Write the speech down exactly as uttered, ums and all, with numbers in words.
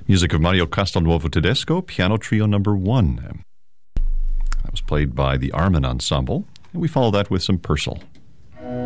Music of Mario Castelnuovo Tedesco, Piano Trio Number One. That was played by the Armin Ensemble. And we follow that with some Purcell.